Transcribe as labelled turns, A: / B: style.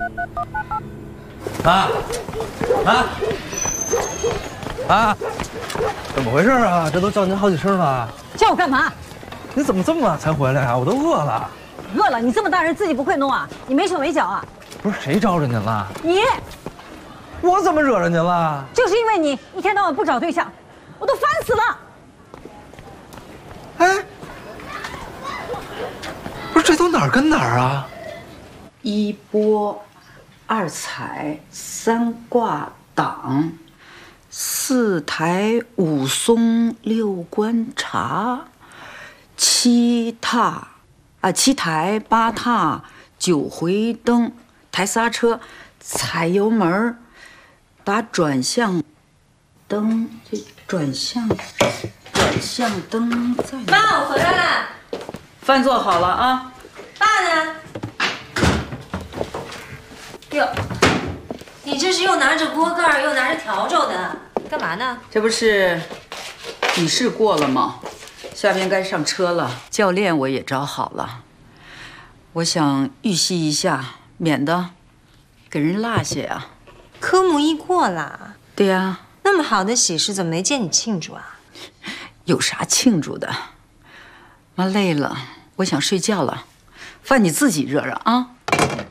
A: 怎么回事啊？这都叫您好几声了。
B: 叫我干嘛？
A: 你怎么这么晚才回来啊？我都饿了。
B: 饿了？你这么大人自己不会弄啊？你没手没脚啊？
A: 不是谁招惹您了？
B: 你。
A: 我怎么惹着您了？
B: 就是因为你一天到晚不找对象，我都烦死了。
A: 哎，不是这都哪儿跟哪儿啊？
C: 一波，二彩，三挂档，四台五松，六观察，七台八踏，九回灯，抬刹车，踩油门，打转向灯，这转向灯在哪？
D: 妈，我回来了。
C: 饭做好了啊。
D: 爸呢？哟，你这是又拿着锅盖又拿着笤帚的，干嘛呢？
C: 这不是笔试过了吗？下边该上车了，教练我也找好了。我想预习一下，免得给人落下呀。
D: 科目一过了。
C: 对呀。
D: 那么好的喜事，怎么没见你庆祝啊？
C: 有啥庆祝的？妈累了，我想睡觉了。饭你自己热热啊。